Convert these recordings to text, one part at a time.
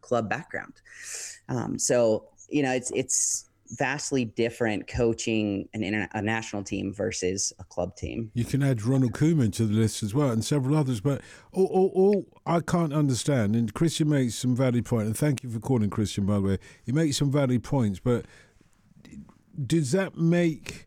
club background. So, it's vastly different coaching a national team versus a club team. You can add Ronald Koeman to the list as well and several others, but all I can't understand, and Christian makes some valid points, and thank you for calling, Christian, by the way. He makes some valid points, but does that make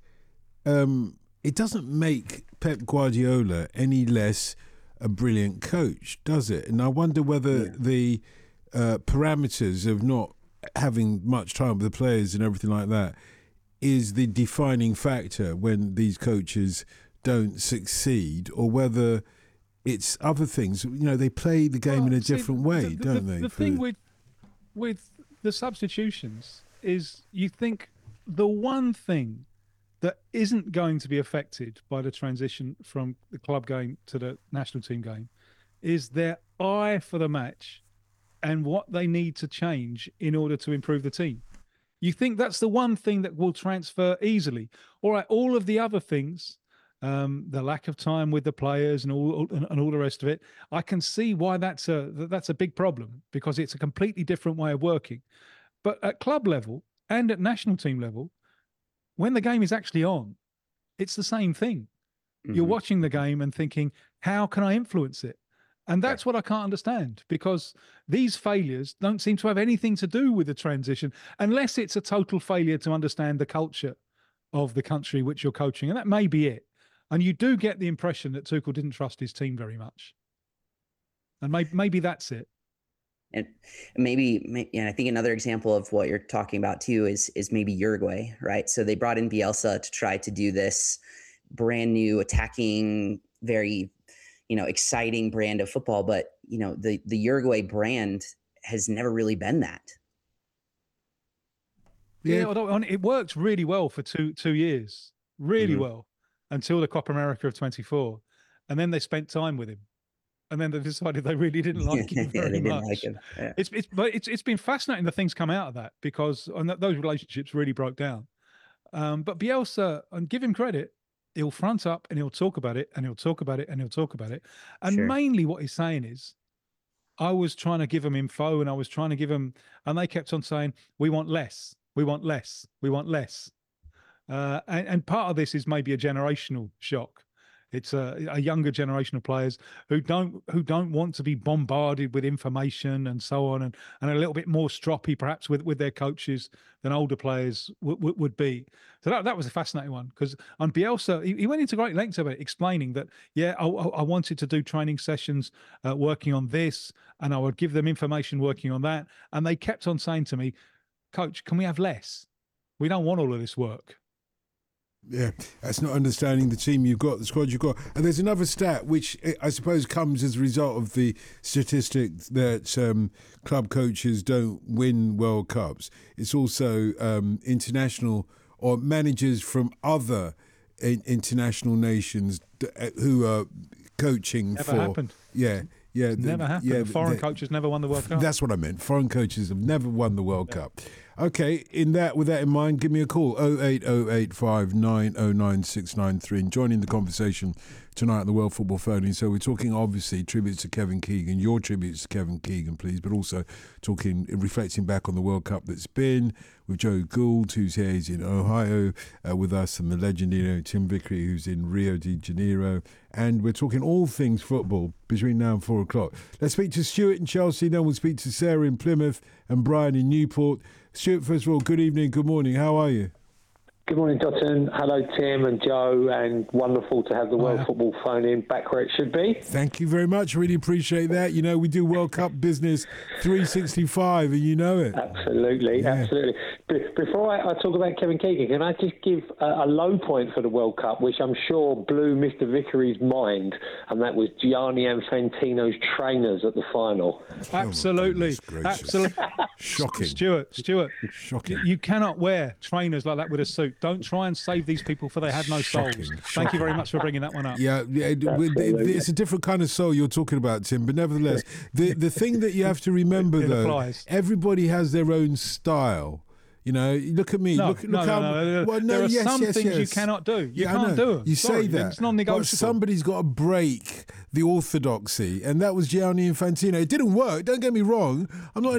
it doesn't make Pep Guardiola any less a brilliant coach, does it? And I wonder whether the parameters of not having much time with the players and everything like that is the defining factor when these coaches don't succeed, or whether it's other things. They play the game in a different way, don't they? The thing with the substitutions is, you think the one thing that isn't going to be affected by the transition from the club game to the national team game is their eye for the match and what they need to change in order to improve the team. You think that's the one thing that will transfer easily. All right, all of the other things, the lack of time with the players and all the rest of it, I can see why that's a big problem, because it's a completely different way of working. But at club level and at national team level, when the game is actually on, it's the same thing. Mm-hmm. You're watching the game and thinking, how can I influence it? And that's what I can't understand, because these failures don't seem to have anything to do with the transition, unless it's a total failure to understand the culture of the country which you're coaching. And that may be it. And you do get the impression that Tuchel didn't trust his team very much. And maybe that's it. And maybe, I think another example of what you're talking about too is maybe Uruguay, right? So they brought in Bielsa to try to do this brand new attacking, very, exciting brand of football. But, the Uruguay brand has never really been that. Yeah, although it worked really well for two years, really well, until the Copa America of 24. And then they spent time with him. And then they decided they really didn't like him very much. Like him. Yeah. It's been fascinating the things come out of that, because those relationships really broke down. But Bielsa, and give him credit, he'll front up and he'll talk about it and he'll talk about it and he'll talk about it. And mainly what he's saying is, I was trying to give them info and I was trying to give them, and they kept on saying, we want less, we want less, we want less. And part of this is maybe a generational shock. It's a younger generation of players who don't want to be bombarded with information and so on, and a little bit more stroppy perhaps with their coaches than older players would be. So that was a fascinating one, because on Bielsa, he went into great lengths about it, explaining that, I wanted to do training sessions working on this, and I would give them information working on that. And they kept on saying to me, Coach, can we have less? We don't want all of this work. Yeah, that's not understanding the team you've got, the squad you've got. And there's another stat, which I suppose comes as a result of the statistic that club coaches don't win World Cups. It's also international or managers from other international nations who are coaching Never happened. Yeah. Yeah, never happened. Yeah, foreign coaches never won the World Cup. That's what I meant. Foreign coaches have never won the World Cup. Okay, with that in mind, give me a call, 08085909693, and join in the conversation tonight at the World Football Phone. So we're talking, obviously, tributes to Kevin Keegan, your tributes to Kevin Keegan, please, but also reflecting back on the World Cup that's been, with Joe Gould, who's here, he's in Ohio with us, and the legendary Tim Vickery, who's in Rio de Janeiro. And we're talking all things football between now and 4 o'clock. Let's speak to Stuart in Chelsea, then we'll speak to Sarah in Plymouth and Brian in Newport. Stuart, first of all, good evening, good morning. How are you? Good morning, Dotton. Hello, Tim and Joe, and wonderful to have the World Football Phone in back where it should be. Thank you very much. Really appreciate that. We do World Cup business 365, and you know it. Absolutely, absolutely. Before I talk about Kevin Keegan, can I just give a low point for the World Cup, which I'm sure blew Mr. Vickery's mind, and that was Gianni Infantino's trainers at the final. Absolutely. Absolutely. Shocking. Stuart. Shocking. You cannot wear trainers like that with a suit. Don't try and save these people, for they had no souls. Thank you very much for bringing that one up. Yeah, it's a different kind of soul you're talking about, Tim, but nevertheless, the thing that you have to remember, though, everybody has their own style. Look at me. No, look how. Well, there are some things you cannot do. You can't do them. You say that. It's non-negotiable. But somebody's got to break the orthodoxy, and that was Gianni Infantino. It didn't work. Don't get me wrong. I'm not